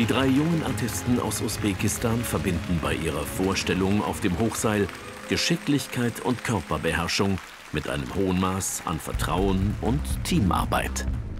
Die drei jungen Artisten aus Usbekistan verbinden bei ihrer Vorstellung auf dem Hochseil Geschicklichkeit und Körperbeherrschung mit einem hohen Maß an Vertrauen und Teamarbeit.